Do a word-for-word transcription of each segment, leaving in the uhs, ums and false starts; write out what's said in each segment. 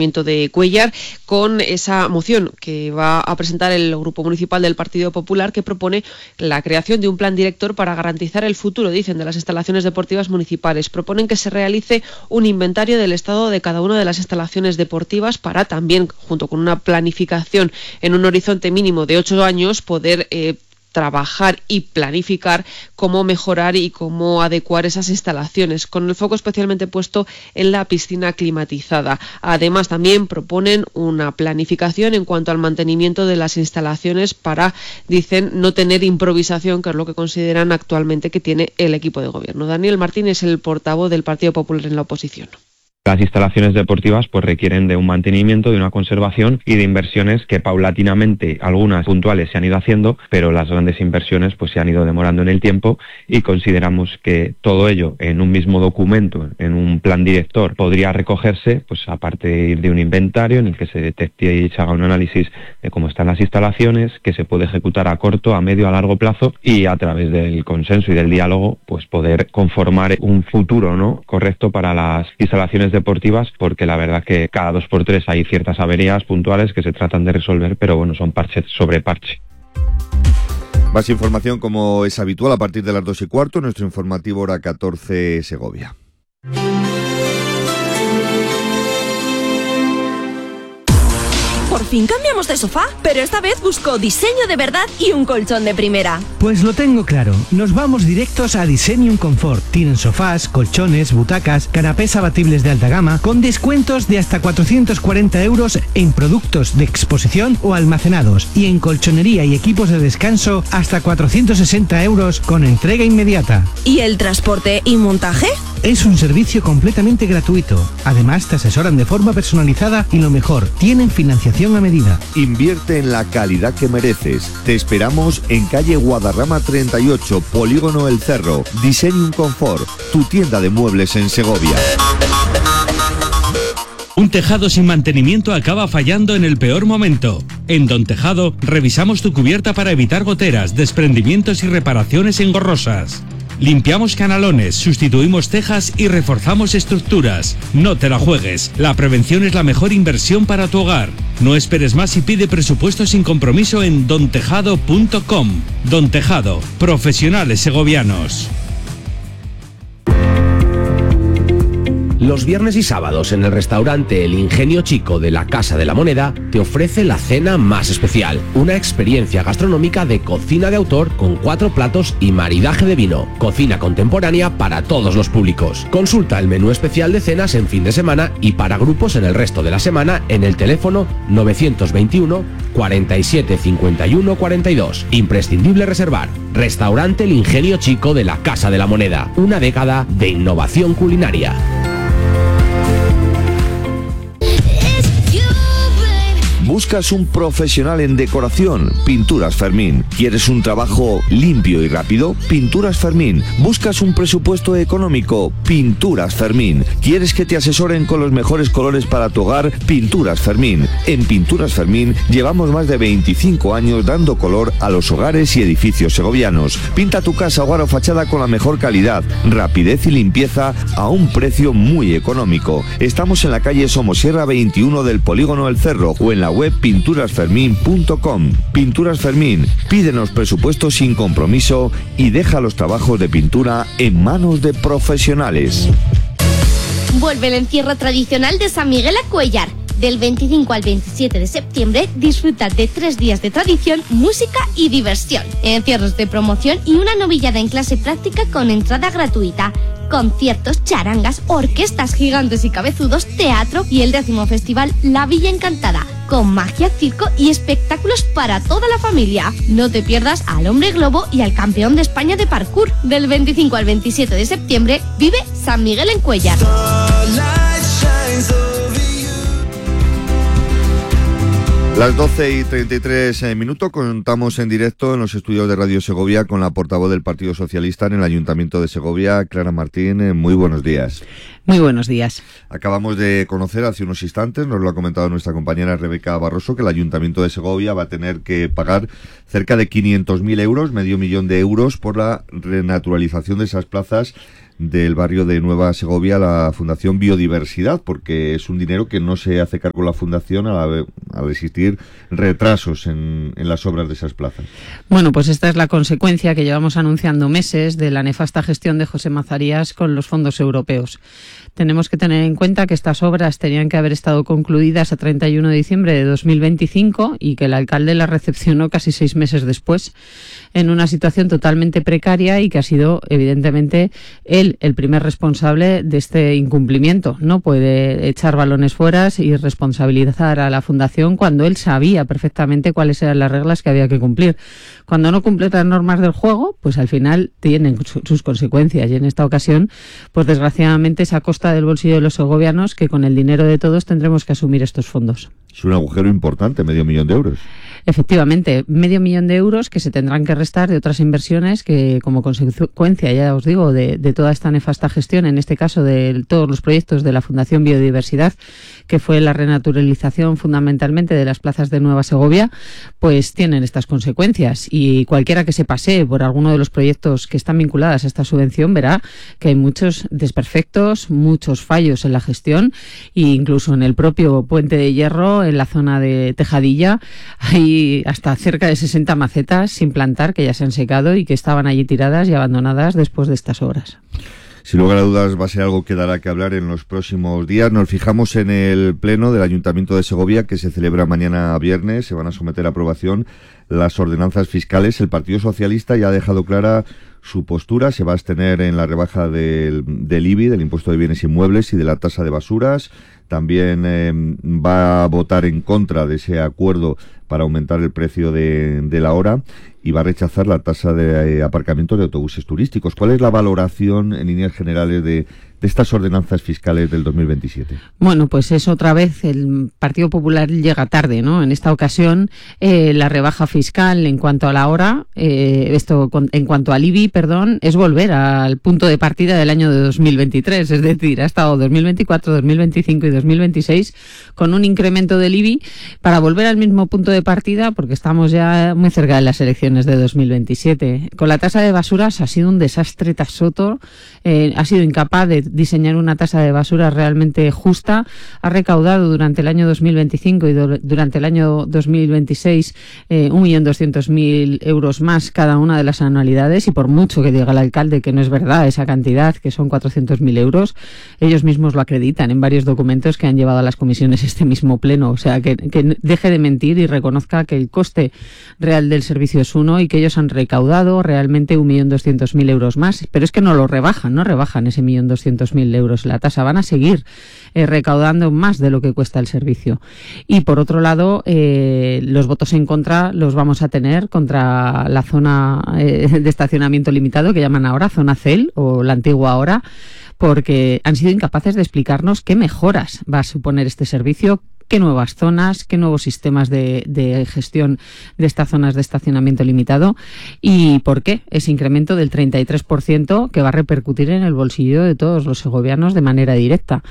Ayuntamiento de Cuéllar con esa moción que va a presentar el Grupo Municipal del Partido Popular, que propone la creación de un plan director para garantizar el futuro, dicen, de las instalaciones deportivas municipales. Proponen que se realice un inventario del estado de cada una de las instalaciones deportivas para también, junto con una planificación en un horizonte mínimo de ocho años, poder eh, trabajar y planificar cómo mejorar y cómo adecuar esas instalaciones, con el foco especialmente puesto en la piscina climatizada. Además, también proponen una planificación en cuanto al mantenimiento de las instalaciones para, dicen, no tener improvisación, que es lo que consideran actualmente que tiene el equipo de gobierno. Daniel Martín es el portavoz del Partido Popular en la oposición. Las instalaciones deportivas pues requieren de un mantenimiento, de una conservación y de inversiones que paulatinamente, algunas puntuales, se han ido haciendo, pero las grandes inversiones pues se han ido demorando en el tiempo, y consideramos que todo ello en un mismo documento, en un plan director, podría recogerse pues a partir de un inventario en el que se detecte y se haga un análisis de cómo están las instalaciones, que se puede ejecutar a corto, a medio, a largo plazo, y a través del consenso y del diálogo pues poder conformar un futuro, ¿no?, correcto para las instalaciones deportivas, porque la verdad que cada dos por tres hay ciertas averías puntuales que se tratan de resolver, pero bueno, son parche sobre parche. Más información, como es habitual, a partir de las dos y cuarto, nuestro informativo hora catorce Segovia. Por fin cambiamos de sofá, pero esta vez busco diseño de verdad y un colchón de primera. Pues lo tengo claro, nos vamos directos a Designium Comfort. Tienen sofás, colchones, butacas, canapés abatibles de alta gama, con descuentos de hasta cuatrocientos cuarenta euros en productos de exposición o almacenados, y en colchonería y equipos de descanso hasta cuatrocientos sesenta euros con entrega inmediata. ¿Y el transporte y montaje? Es un servicio completamente gratuito. Además, te asesoran de forma personalizada y, lo mejor, tienen financiación a medida. Invierte en la calidad que mereces. Te esperamos en calle Guadarrama treinta y ocho, Polígono El Cerro. Designium Comfort, tu tienda de muebles en Segovia. Un tejado sin mantenimiento acaba fallando en el peor momento. En Don Tejado revisamos tu cubierta para evitar goteras, desprendimientos y reparaciones engorrosas. Limpiamos canalones, sustituimos tejas y reforzamos estructuras. No te la juegues, la prevención es la mejor inversión para tu hogar. No esperes más y pide presupuesto sin compromiso en don tejado punto com. Don Tejado, profesionales segovianos. Los viernes y sábados en el restaurante El Ingenio Chico de la Casa de la Moneda te ofrece la cena más especial, una experiencia gastronómica de cocina de autor con cuatro platos y maridaje de vino, cocina contemporánea para todos los públicos. Consulta el menú especial de cenas en fin de semana y para grupos en el resto de la semana en el teléfono novecientos veintiuno, cuarenta y siete, cincuenta y uno, cuarenta y dos. Imprescindible reservar. Restaurante El Ingenio Chico de la Casa de la Moneda, una década de innovación culinaria. ¿Buscas un profesional en decoración? Pinturas Fermín. ¿Quieres un trabajo limpio y rápido? Pinturas Fermín. ¿Buscas un presupuesto económico? Pinturas Fermín. ¿Quieres que te asesoren con los mejores colores para tu hogar? Pinturas Fermín. En Pinturas Fermín llevamos más de veinticinco años dando color a los hogares y edificios segovianos. Pinta tu casa, hogar o fachada con la mejor calidad, rapidez y limpieza a un precio muy económico. Estamos en la calle Somosierra veintiuno del Polígono El Cerro o en la web pinturas fermín punto com. Pinturas Fermín, pídenos presupuesto sin compromiso y deja los trabajos de pintura en manos de profesionales. Vuelve el encierro tradicional de San Miguel a Cuéllar. Del veinticinco al veintisiete de septiembre disfruta de tres días de tradición, música y diversión. Encierros de promoción y una novillada en clase práctica con entrada gratuita. Conciertos, charangas, orquestas gigantes y cabezudos, teatro y el décimo festival La Villa Encantada, con magia, circo y espectáculos para toda la familia. No te pierdas al Hombre Globo y al campeón de España de parkour. Del veinticinco al veintisiete de septiembre vive San Miguel en Cuéllar. Las doce y treinta y tres minutos, contamos en directo en los estudios de Radio Segovia con la portavoz del Partido Socialista en el Ayuntamiento de Segovia, Clara Martín. Muy buenos días. Muy buenos días. Acabamos de conocer hace unos instantes, nos lo ha comentado nuestra compañera Rebeca Barroso, que el Ayuntamiento de Segovia va a tener que pagar cerca de quinientos mil euros, medio millón de euros, por la renaturalización de esas plazas del barrio de Nueva Segovia, la Fundación Biodiversidad, porque es un dinero que no se hace cargo la Fundación al, al existir retrasos en, en las obras de esas plazas. Bueno, pues esta es la consecuencia que llevamos anunciando meses de la nefasta gestión de José Mazarías con los fondos europeos. Tenemos que tener en cuenta que estas obras tenían que haber estado concluidas a treinta y uno de diciembre de dos mil veinticinco y que el alcalde las recepcionó casi seis meses después, en una situación totalmente precaria, y que ha sido, evidentemente, él el primer responsable de este incumplimiento. No puede echar balones fuera y responsabilizar a la Fundación cuando él sabía perfectamente cuáles eran las reglas que había que cumplir. Cuando no cumple las normas del juego, pues al final tienen su, sus consecuencias, y en esta ocasión, pues desgraciadamente es a costa del bolsillo de los segovianos, que con el dinero de todos tendremos que asumir estos fondos. Es un agujero importante, medio millón de euros. Efectivamente, medio millón de euros que se tendrán que restar de otras inversiones que, como consecuencia, ya os digo, de, de toda esta nefasta gestión, en este caso de todos los proyectos de la Fundación Biodiversidad, que fue la renaturalización fundamentalmente de las plazas de Nueva Segovia, pues tienen estas consecuencias. Y cualquiera que se pasee por alguno de los proyectos que están vinculados a esta subvención verá que hay muchos desperfectos, muchos fallos en la gestión, e incluso en el propio Puente de Hierro, en la zona de Tejadilla, hay hasta cerca de sesenta macetas sin plantar que ya se han secado y que estaban allí tiradas y abandonadas después de estas obras. Sin lugar a dudas va a ser algo que dará que hablar en los próximos días. Nos fijamos en el pleno del Ayuntamiento de Segovia, que se celebra mañana viernes. Se van a someter a aprobación las ordenanzas fiscales. El Partido Socialista ya ha dejado clara su postura. Se va a abstener en la rebaja del, del I B I, del Impuesto de Bienes Inmuebles, y de la tasa de basuras. También eh, va a votar en contra de ese acuerdo para aumentar el precio de, de la hora, y va a rechazar la tasa de eh, aparcamiento de autobuses turísticos. ¿Cuál es la valoración en líneas generales de, de estas ordenanzas fiscales del dos mil veintisiete? Bueno, pues es otra vez el Partido Popular llega tarde, ¿no? En esta ocasión, eh, la rebaja fiscal en cuanto a la hora, eh, esto con, en cuanto al I B I, perdón, es volver al punto de partida del año de dos mil veintitrés, es decir, ha estado dos mil veinticuatro, dos mil veinticinco y dos mil veintiséis con un incremento del I B I para volver al mismo punto de partida, porque estamos ya muy cerca de las elecciones de dos mil veintisiete. Con la tasa de basuras ha sido un desastre tras otro, eh, ha sido incapaz de diseñar una tasa de basuras realmente justa, ha recaudado durante el año dos mil veinticinco y do, durante el año dos mil veintiséis eh, un millón doscientos mil euros más cada una de las anualidades, y por mucho que diga el alcalde que no es verdad esa cantidad, que son cuatrocientos mil euros, ellos mismos lo acreditan en varios documentos que han llevado a las comisiones este mismo pleno. O sea, que, que deje de mentir y reconozca que el coste real del servicio es uno y que ellos han recaudado realmente un millón doscientos mil euros más. Pero es que no lo rebajan, no rebajan ese millón doscientos mil euros la tasa, van a seguir eh, recaudando más de lo que cuesta el servicio. Y por otro lado, eh, los votos en contra los vamos a tener contra la zona eh, de estacionamiento limitado, que llaman ahora zona C E L, o la antigua ahora, porque han sido incapaces de explicarnos qué mejoras va a suponer este servicio, qué nuevas zonas, qué nuevos sistemas de, de gestión de estas zonas de estacionamiento limitado, y por qué ese incremento del treinta y tres por ciento que va a repercutir en el bolsillo de todos los segovianos de manera directa.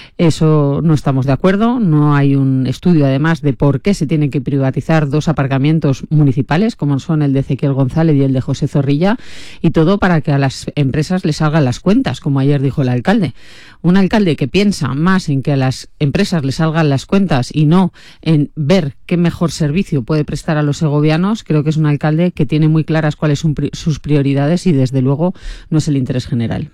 Eso no estamos de acuerdo. No hay un estudio, además, de por qué se tienen que privatizar dos aparcamientos municipales, como son el de Ezequiel González y el de José Zorrilla, y todo para que a las empresas les salgan las cuentas, como ayer dijo el alcalde. Un alcalde que piensa más en que a las empresas les salgan las cuentas y no en ver qué mejor servicio puede prestar a los segovianos, creo que es un alcalde que tiene muy claras cuáles son sus prioridades, y desde luego no es el interés general.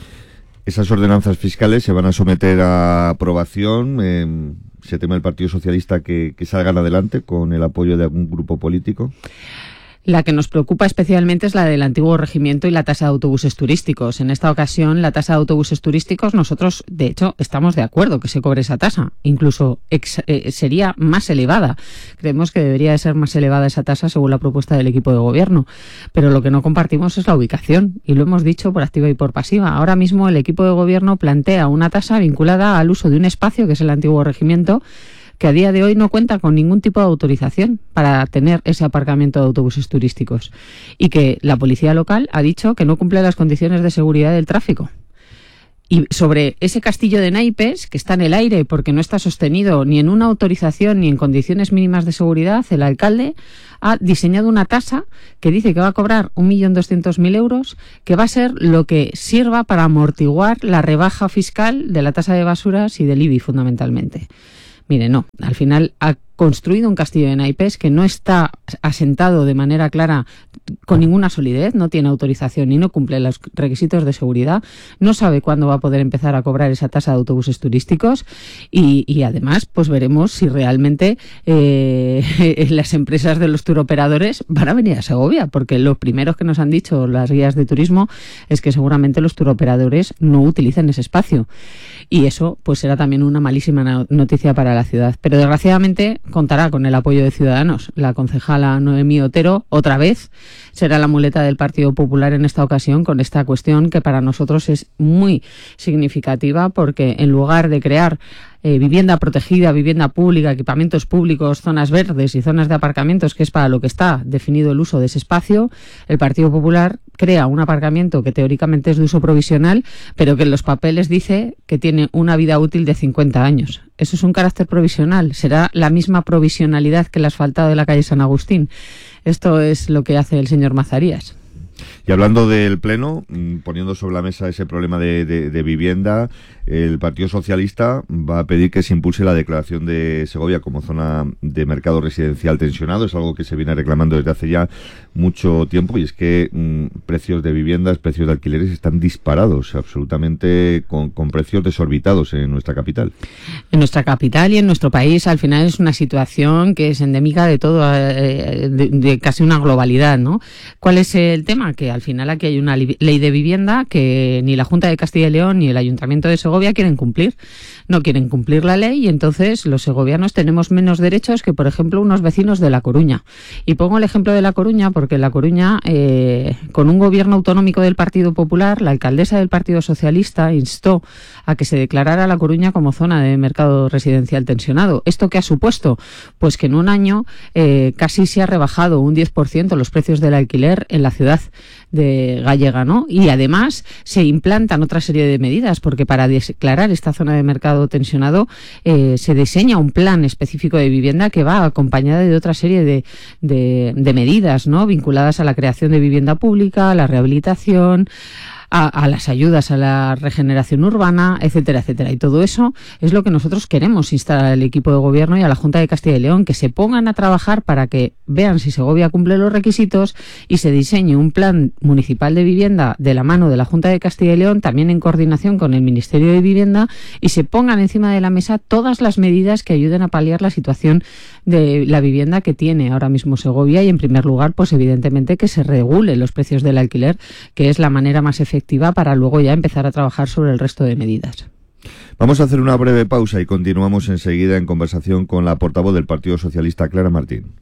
Esas ordenanzas fiscales se van a someter a aprobación. Eh, ¿Se teme el Partido Socialista que, que salgan adelante con el apoyo de algún grupo político? La que nos preocupa especialmente es la del antiguo regimiento y la tasa de autobuses turísticos. En esta ocasión, la tasa de autobuses turísticos, nosotros, de hecho, estamos de acuerdo que se cobre esa tasa. Incluso ex, eh, sería más elevada. Creemos que debería de ser más elevada esa tasa según la propuesta del equipo de gobierno. Pero lo que no compartimos es la ubicación, y lo hemos dicho por activa y por pasiva. Ahora mismo el equipo de gobierno plantea una tasa vinculada al uso de un espacio, que es el antiguo regimiento, que a día de hoy no cuenta con ningún tipo de autorización para tener ese aparcamiento de autobuses turísticos, y que la policía local ha dicho que no cumple las condiciones de seguridad del tráfico. Y sobre ese castillo de naipes, que está en el aire porque no está sostenido ni en una autorización ni en condiciones mínimas de seguridad, el alcalde ha diseñado una tasa que dice que va a cobrar un millón doscientos mil euros, que va a ser lo que sirva para amortiguar la rebaja fiscal de la tasa de basuras y del I B I fundamentalmente. Mire, no, al final ha construido un castillo de naipes que no está asentado de manera clara con ninguna solidez, no tiene autorización y no cumple los requisitos de seguridad, no sabe cuándo va a poder empezar a cobrar esa tasa de autobuses turísticos y, y además pues veremos si realmente eh, las empresas de los turoperadores van a venir a Segovia, porque lo primero que nos han dicho las guías de turismo es que seguramente los turoperadores no utilicen ese espacio y eso pues será también una malísima noticia para la ciudad, pero desgraciadamente contará con el apoyo de Ciudadanos. La concejala Noemí Otero, otra vez, será la muleta del Partido Popular en esta ocasión con esta cuestión que para nosotros es muy significativa porque en lugar de crear eh, vivienda protegida, vivienda pública, equipamientos públicos, zonas verdes y zonas de aparcamientos, que es para lo que está definido el uso de ese espacio, el Partido Popular crea un aparcamiento que teóricamente es de uso provisional, pero que en los papeles dice que tiene una vida útil de cincuenta años. Eso es un carácter provisional. Será la misma provisionalidad que el asfaltado de la calle San Agustín. Esto es lo que hace el señor Mazarías. Y hablando del Pleno, poniendo sobre la mesa ese problema de, de, de vivienda, el Partido Socialista va a pedir que se impulse la declaración de Segovia como zona de mercado residencial tensionado. Es algo que se viene reclamando desde hace ya mucho tiempo y es que mmm, precios de viviendas, precios de alquileres están disparados, absolutamente con, con precios desorbitados en nuestra capital. En nuestra capital y en nuestro país al final es una situación que es endémica de todo, eh, de, de casi una globalidad, ¿no? ¿Cuál es el tema? Que al final aquí hay una ley de vivienda que ni la Junta de Castilla y León ni el Ayuntamiento de Segovia quieren cumplir. No quieren cumplir la ley y entonces los segovianos tenemos menos derechos que, por ejemplo, unos vecinos de La Coruña. Y pongo el ejemplo de La Coruña porque en La Coruña, eh, con un gobierno autonómico del Partido Popular, la alcaldesa del Partido Socialista instó a que se declarara La Coruña como zona de mercado residencial tensionado. ¿Esto qué ha supuesto? Pues que en un año eh, casi se ha rebajado un diez por ciento los precios del alquiler en la ciudad de gallega, ¿no? Y además se implantan otra serie de medidas porque para declarar esta zona de mercado tensionado eh, se diseña un plan específico de vivienda que va acompañada de otra serie de, de, de medidas, ¿no? Vinculadas a la creación de vivienda pública, a la rehabilitación, A, a las ayudas a la regeneración urbana, etcétera, etcétera. Y todo eso es lo que nosotros queremos instar al equipo de gobierno y a la Junta de Castilla y León, que se pongan a trabajar para que vean si Segovia cumple los requisitos y se diseñe un plan municipal de vivienda de la mano de la Junta de Castilla y León, también en coordinación con el Ministerio de Vivienda, y se pongan encima de la mesa todas las medidas que ayuden a paliar la situación de la vivienda que tiene ahora mismo Segovia y, en primer lugar, pues evidentemente que se regule los precios del alquiler, que es la manera más efectiva para luego ya empezar a trabajar sobre el resto de medidas. Vamos a hacer una breve pausa y continuamos enseguida en conversación con la portavoz del Partido Socialista, Clara Martín.